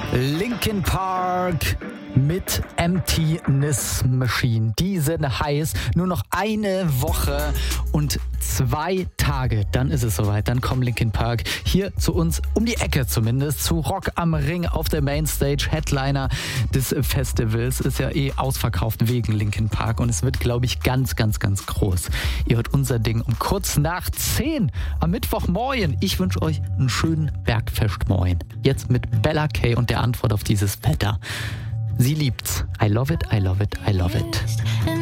Linkin Park mit Emptiness Machine. Die sind heiß. Nur noch eine Woche und 2 Tage. Dann ist es soweit. Dann kommen Linkin Park hier zu uns, um die Ecke zumindest, zu Rock am Ring auf der Mainstage. Headliner des Festivals ist ja ausverkauft wegen Linkin Park. Und es wird, glaube ich, ganz, ganz, ganz groß. Ihr hört unser Ding um kurz nach 10 am Mittwochmorgen. Ich wünsche euch einen schönen Bergfestmorgen. Jetzt mit Bella K und der Antwort auf dieses Wetter. Sie liebt's. I love it, I love it, I love it.